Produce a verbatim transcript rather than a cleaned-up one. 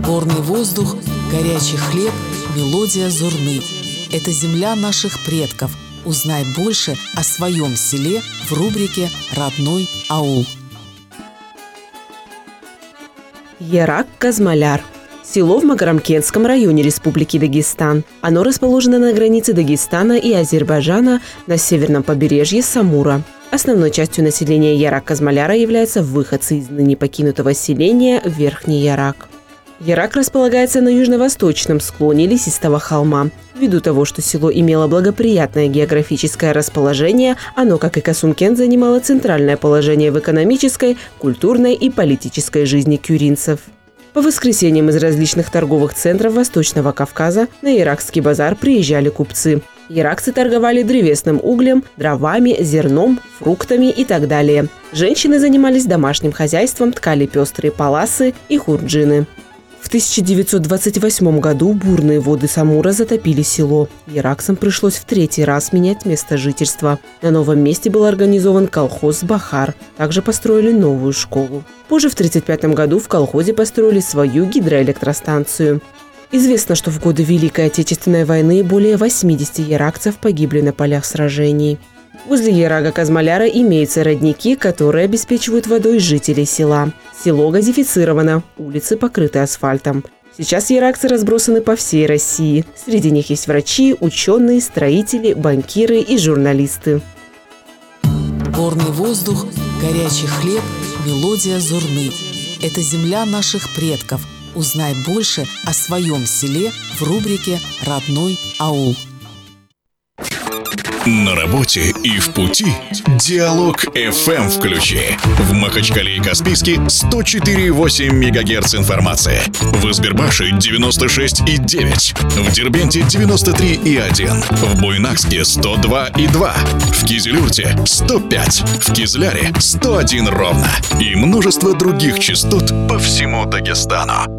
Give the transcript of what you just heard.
Горный воздух, горячий хлеб, мелодия Зурны. Это земля наших предков. Узнай больше о своем селе в рубрике «Родной аул». Ярак-Казмаляр. Село в Магарамкентском районе Республики Дагестан. Оно расположено на границе Дагестана и Азербайджана на северном побережье Самура. Основной частью населения Ярак-Казмаляра являются выходцы из ныне покинутого селения Верхний Ярак. Ярак располагается на южно-восточном склоне лесистого холма. Ввиду того, что село имело благоприятное географическое расположение, оно, как и Касумкент, занимало центральное положение в экономической, культурной и политической жизни кюринцев. По воскресеньям из различных торговых центров Восточного Кавказа на Яракский базар приезжали купцы. Яракцы торговали древесным углем, дровами, зерном, фруктами и так далее. Женщины занимались домашним хозяйством, ткали пестрые паласы и хурджины. В тысяча девятьсот двадцать восьмом году бурные воды Самура затопили село. Яракцам пришлось в третий раз менять место жительства. На новом месте был организован колхоз «Бахар». Также построили новую школу. Позже, в тысяча девятьсот тридцать пятом году, в колхозе построили свою гидроэлектростанцию. Известно, что в годы Великой Отечественной войны более восьмидесяти яракцев погибли на полях сражений. Возле Ярага-Казмаляра имеются родники, которые обеспечивают водой жителей села. Село газифицировано, улицы покрыты асфальтом. Сейчас яракцы разбросаны по всей России. Среди них есть врачи, ученые, строители, банкиры и журналисты. Горный воздух, горячий хлеб, мелодия Зурны. Это земля наших предков. Узнай больше о своем селе в рубрике «Родной аул». На работе и в пути Диалог эф эм включи. В Махачкале и Каспийске сто четыре и восемь мегагерц информации. В Избербаше девяносто шесть и девять. В Дербенте девяносто три и один. В Буйнакске сто два и два. В Кизилюрте сто пять. В Кизляре сто один ровно. И множество других частот по всему Дагестану.